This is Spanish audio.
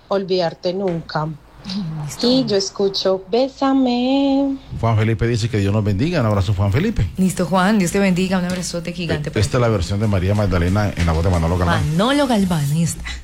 olvidarte nunca. Listo. Y yo escucho, bésame. Juan Felipe dice que Dios nos bendiga. Un abrazo, Juan Felipe. Listo, Juan, Dios te bendiga, un abrazote gigante. Esta es la versión de María Magdalena en la voz de Manolo Galván. Manolo Galván, ahí está.